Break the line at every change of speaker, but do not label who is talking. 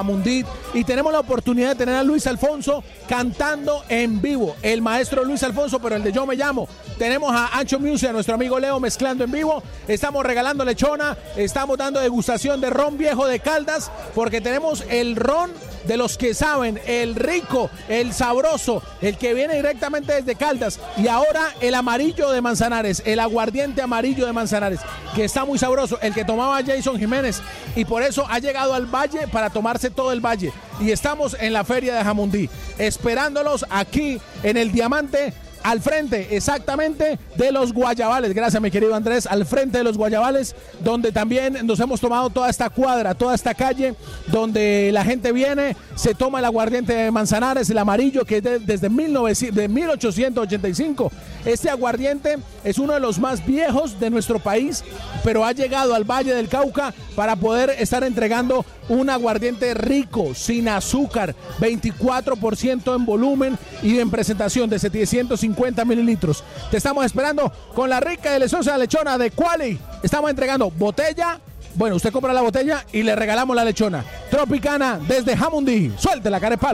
Jamundí, y tenemos la oportunidad de tener a Luis Alfonso cantando en vivo, el maestro Luis Alfonso, pero el de Yo Me Llamo. Tenemos a Ancho Music, a nuestro amigo Leo mezclando en vivo, estamos regalando lechona, estamos dando degustación de ron viejo de Caldas, porque tenemos el ron de los que saben, el rico, el sabroso, el que viene directamente desde Caldas, y ahora el amarillo de Manzanares, el aguardiente amarillo de Manzanares, que está muy sabroso, el que tomaba Jason Jiménez, y por eso ha llegado al valle para tomarse todo el valle, y estamos en la feria de Jamundí, esperándolos aquí en el Diamante, al frente exactamente de los Guayabales. Gracias, mi querido Andrés. Al frente de los Guayabales, donde también nos hemos tomado toda esta cuadra, toda esta calle, donde la gente viene, se toma el aguardiente de Manzanares, el amarillo, que es desde 1885. Este aguardiente es uno de los más viejos de nuestro país, pero ha llegado al Valle del Cauca para poder estar entregando un aguardiente rico, sin azúcar, 24% en volumen y en presentación de 750 mililitros. Te estamos esperando con la rica y deliciosa lechona de Quali. Estamos entregando botella. Bueno, usted compra la botella y le regalamos la lechona. Tropicana desde Jamundí. Suelte la carepalo.